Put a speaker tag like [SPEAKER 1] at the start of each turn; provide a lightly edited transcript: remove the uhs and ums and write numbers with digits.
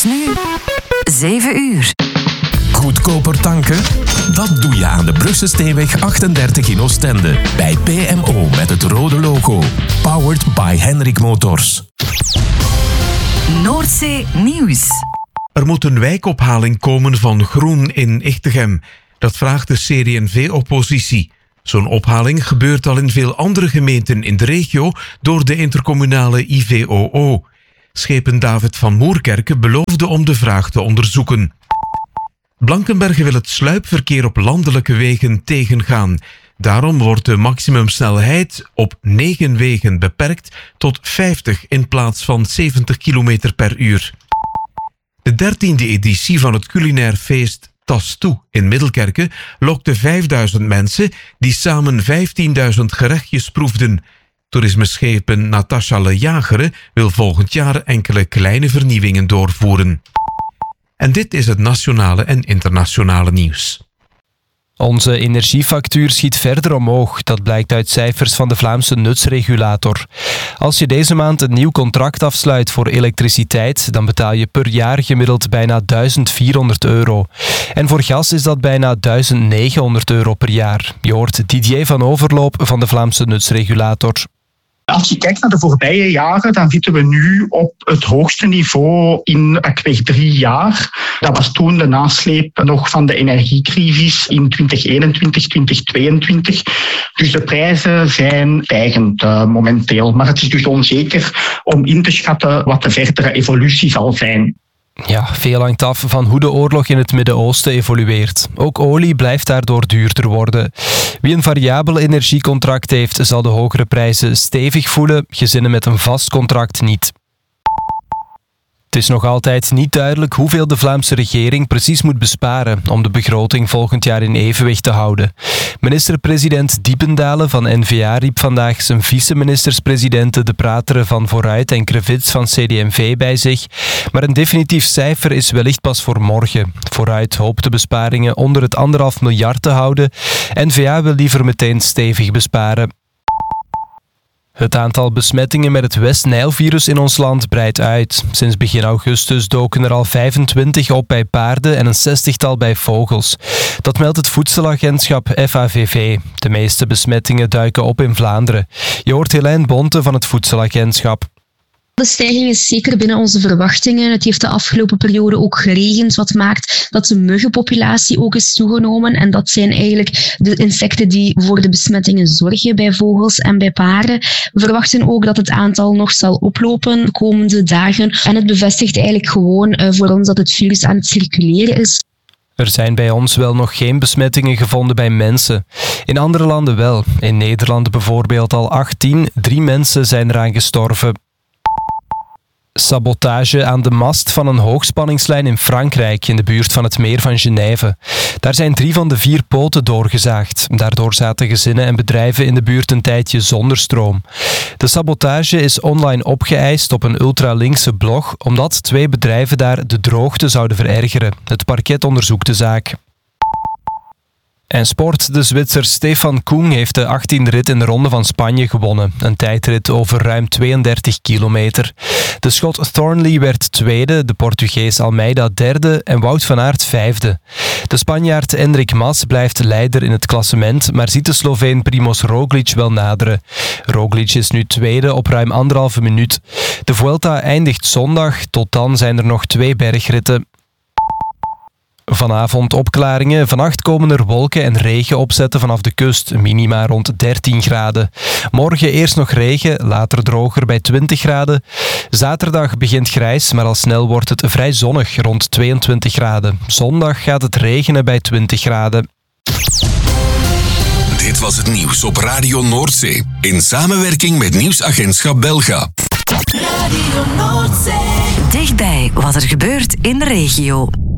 [SPEAKER 1] is nu 7 uur.
[SPEAKER 2] Goedkoper tanken? Dat doe je aan de Brugse Steenweg 38 in Oostende. Bij PMO met het rode logo. Powered by Henrik Motors.
[SPEAKER 1] Noordzee Nieuws.
[SPEAKER 3] Er moet een wijkophaling komen van groen in Echtegem. Dat vraagt de CD&V-oppositie. Zo'n ophaling gebeurt al in veel andere gemeenten in de regio door de intercommunale IVOO. Schepen David van Moerkerke beloofde om de vraag te onderzoeken. Blankenberge wil het sluipverkeer op landelijke wegen tegengaan. Daarom wordt de maximumsnelheid op 9 wegen beperkt tot 50 in plaats van 70 km per uur. De 13e editie van het culinair feest Tas Toe in Middelkerke lokte 5000 mensen die samen 15.000 gerechtjes proefden. Toerismeschepen Natascha Le Jagere wil volgend jaar enkele kleine vernieuwingen doorvoeren. En dit is het nationale en internationale nieuws.
[SPEAKER 4] Onze energiefactuur schiet verder omhoog. Dat blijkt uit cijfers van de Vlaamse nutsregulator. Als je deze maand een nieuw contract afsluit voor elektriciteit, dan betaal je per jaar gemiddeld bijna €1.400. En voor gas is dat bijna €1.900 per jaar. Je hoort Didier van Overloop van de Vlaamse nutsregulator.
[SPEAKER 5] Als je kijkt naar de voorbije jaren, dan zitten we nu op het hoogste niveau in 3 jaar. Dat was toen de nasleep nog van de energiecrisis in 2021, 2022. Dus de prijzen zijn stijgend momenteel. Maar het is dus onzeker om in te schatten wat de verdere evolutie zal zijn.
[SPEAKER 4] Ja, veel hangt af van hoe de oorlog in het Midden-Oosten evolueert. Ook olie blijft daardoor duurder worden. Wie een variabel energiecontract heeft, zal de hogere prijzen stevig voelen. Gezinnen met een vast contract niet. Het is nog altijd niet duidelijk hoeveel de Vlaamse regering precies moet besparen om de begroting volgend jaar in evenwicht te houden. Minister-president Diependalen van N-VA riep vandaag zijn vice-ministers-presidenten De Prateren van Vooruit en Crevits van CD&V bij zich. Maar een definitief cijfer is wellicht pas voor morgen. Vooruit hoopt de besparingen onder het 1,5 miljard te houden. N-VA wil liever meteen stevig besparen. Het aantal besmettingen met het West-Nijl-virus in ons land breidt uit. Sinds begin augustus doken er al 25 op bij paarden en een 60-tal bij vogels. Dat meldt het voedselagentschap FAVV. De meeste besmettingen duiken op in Vlaanderen. Je hoort Helijn Bonte van het voedselagentschap.
[SPEAKER 6] De stijging is zeker binnen onze verwachtingen. Het heeft de afgelopen periode ook geregend, wat maakt dat de muggenpopulatie ook is toegenomen. En dat zijn eigenlijk de insecten die voor de besmettingen zorgen bij vogels en bij paarden. We verwachten ook dat het aantal nog zal oplopen de komende dagen. En het bevestigt eigenlijk gewoon voor ons dat het virus aan het circuleren is.
[SPEAKER 4] Er zijn bij ons wel nog geen besmettingen gevonden bij mensen. In andere landen wel. In Nederland bijvoorbeeld al 18. 3 mensen zijn eraan gestorven. Sabotage aan de mast van een hoogspanningslijn in Frankrijk in de buurt van het meer van Genève. Daar zijn 3 van de 4 poten doorgezaagd. Daardoor zaten gezinnen en bedrijven in de buurt een tijdje zonder stroom. De sabotage is online opgeëist op een ultralinkse blog, omdat 2 bedrijven daar de droogte zouden verergeren. Het parket onderzoekt de zaak. En sport, de Zwitser Stefan Kung heeft de 18e rit in de Ronde van Spanje gewonnen. Een tijdrit over ruim 32 kilometer. De Schot Thornley werd tweede, de Portugees Almeida derde en Wout van Aert vijfde. De Spanjaard Enric Mas blijft leider in het klassement, maar ziet de Sloveen Primoz Roglic wel naderen. Roglic is nu tweede op ruim 1,5 minuut. De Vuelta eindigt zondag, tot dan zijn er nog 2 bergritten. Vanavond opklaringen. Vannacht komen er wolken en regen opzetten vanaf de kust. Minima rond 13 graden. Morgen eerst nog regen, later droger bij 20 graden. Zaterdag begint grijs, maar al snel wordt het vrij zonnig rond 22 graden. Zondag gaat het regenen bij 20 graden.
[SPEAKER 2] Dit was het nieuws op Radio Noordzee. In samenwerking met nieuwsagentschap Belga.
[SPEAKER 1] Radio Noordzee. Dichtbij wat er gebeurt in de regio.